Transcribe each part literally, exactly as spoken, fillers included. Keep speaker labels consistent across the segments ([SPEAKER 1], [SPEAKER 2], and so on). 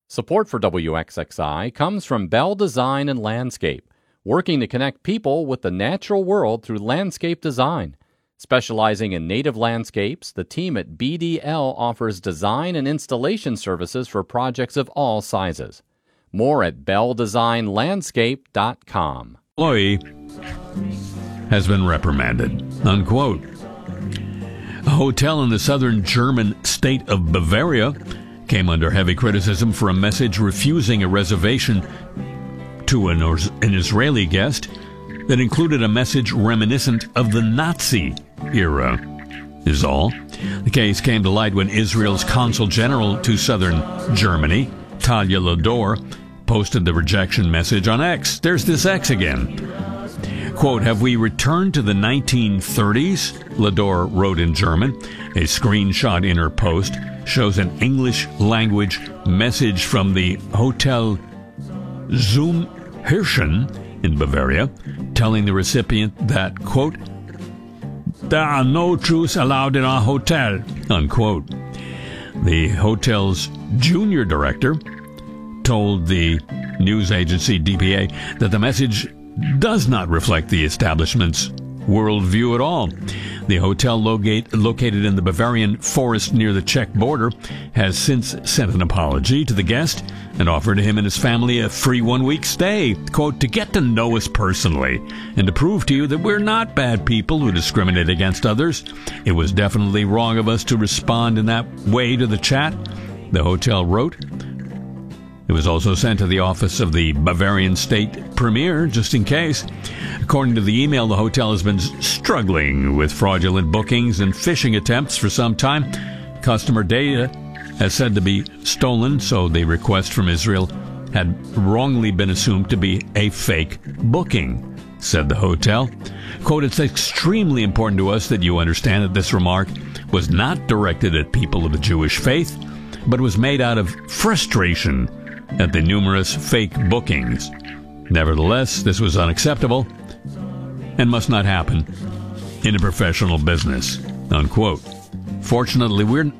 [SPEAKER 1] Support for W X X I comes from Bell Design and Landscape, working to connect people with the natural world through landscape design. Specializing in native landscapes, the team at B D L offers design and installation services for projects of all sizes. More at bell design landscape dot com.
[SPEAKER 2] Employee has been reprimanded, unquote. A hotel in the southern German state of Bavaria came under heavy criticism for a message refusing a reservation to an, an Israeli guest that included a message reminiscent of the Nazi era, is all. The case came to light when Israel's consul general to southern Germany, Talia Lador, posted the rejection message on X. There's this X again. Quote, "Have we returned to the nineteen thirties?" Lador wrote in German. A screenshot in her post shows an English-language message from the Hotel Zum Hirschen in Bavaria, telling the recipient that, quote, "There are no Jews allowed in our hotel," unquote. The hotel's junior director told the news agency D P A that the message does not reflect the establishment's worldview at all. The hotel locate, located in the Bavarian forest near the Czech border has since sent an apology to the guest and offered him and his family a free one-week stay, quote, "to get to know us personally and to prove to you that we're not bad people who discriminate against others. It was definitely wrong of us to respond in that way to the chat," the hotel wrote. It was also sent to the office of the Bavarian state premier, just in case. According to the email, the hotel has been struggling with fraudulent bookings and phishing attempts for some time. Customer data has said to be stolen, so the request from Israel had wrongly been assumed to be a fake booking, said the hotel. Quote, "It's extremely important to us that you understand that this remark was not directed at people of the Jewish faith, but was made out of frustration at the numerous fake bookings. Nevertheless, this was unacceptable and must not happen in a professional business," unquote. Fortunately, we're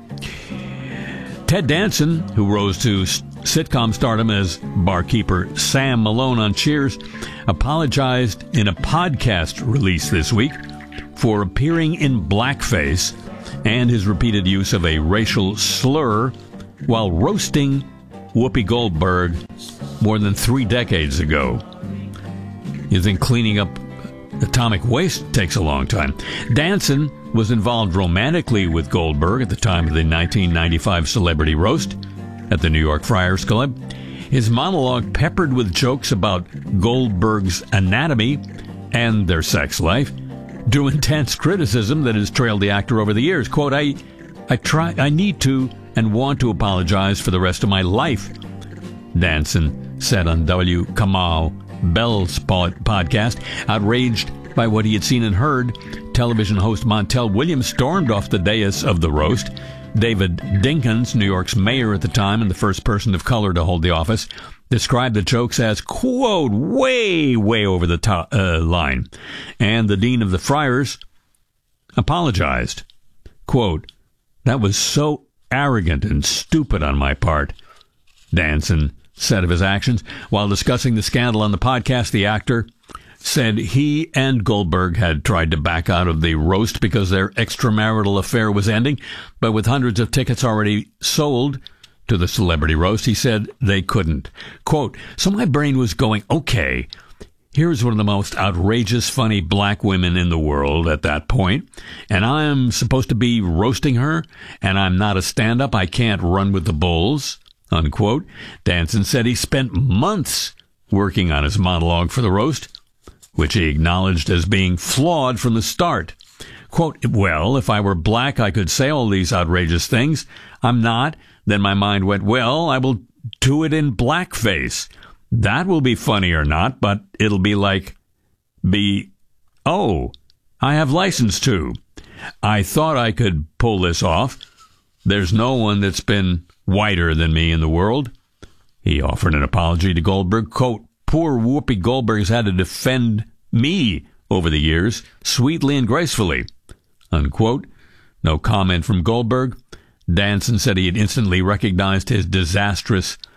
[SPEAKER 2] Ted Danson, who rose to sitcom stardom as barkeeper Sam Malone on Cheers, apologized in a podcast release this week for appearing in blackface and his repeated use of a racial slur while roasting Whoopi Goldberg more than three decades ago. You think cleaning up atomic waste takes a long time? Danson was involved romantically with Goldberg at the time of the nineteen ninety-five celebrity roast at the New York Friars Club. His monologue, peppered with jokes about Goldberg's anatomy and their sex life, drew intense criticism that has trailed the actor over the years. Quote, I, I try, I need to and want to apologize for the rest of my life," Danson said on W. Kamau Bell's pod- podcast. Outraged by what he had seen and heard, television host Montel Williams stormed off the dais of the roast. David Dinkins, New York's mayor at the time and the first person of color to hold the office, described the jokes as, quote, way, way over the top, uh, line. And the dean of the Friars apologized. Quote, "That was so arrogant and stupid on my part," Danson said of his actions. While discussing the scandal on the podcast, the actor said he and Goldberg had tried to back out of the roast because their extramarital affair was ending, but with hundreds of tickets already sold to the celebrity roast, he said they couldn't. Quote, "So my brain was going, okay, here's one of the most outrageous, funny black women in the world at that point, and I'm supposed to be roasting her, and I'm not a stand-up. I can't run with the bulls," unquote. Danson said he spent months working on his monologue for the roast, which he acknowledged as being flawed from the start. Quote, "Well, if I were black, I could say all these outrageous things. I'm not. Then my mind went, well, I will do it in blackface. That will be funny or not, but it'll be like, be, oh, I have license to. I thought I could pull this off. There's no one that's been whiter than me in the world." He offered an apology to Goldberg. Quote, "Poor Whoopi Goldberg has had to defend me over the years, sweetly and gracefully," unquote. No comment from Goldberg. Danson said he had instantly recognized his disastrous